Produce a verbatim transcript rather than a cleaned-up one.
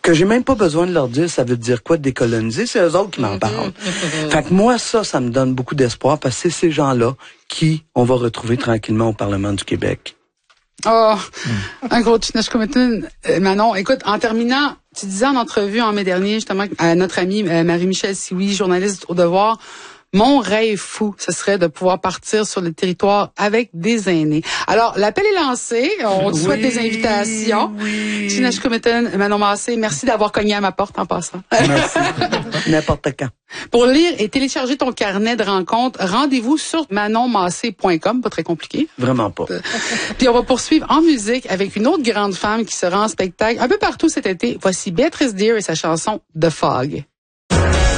que j'ai même pas besoin de leur dire ça veut dire quoi de décoloniser, c'est eux autres qui m'en parlent. Fait que moi, ça, ça me donne beaucoup d'espoir parce que c'est ces gens-là qui on va retrouver tranquillement au Parlement du Québec. Oh, un gros Tinashkumitin. Euh, Manon, écoute, en terminant, tu disais en entrevue en mai dernier, justement, à notre amie euh, Marie-Michel Sioui, journaliste au Devoir, mon rêve fou, ce serait de pouvoir partir sur le territoire avec des aînés. Alors, l'appel est lancé. On te oui, souhaite des invitations. Oui. Tinashkumitin, Manon Massé, merci d'avoir cogné à ma porte en passant. Merci. N'importe quand. Pour lire et télécharger ton carnet de rencontres, rendez-vous sur manon massé point com. Pas très compliqué. Vraiment pas. Puis on va poursuivre en musique avec une autre grande femme qui sera en spectacle un peu partout cet été. Voici Béatrice Deer et sa chanson The Fog.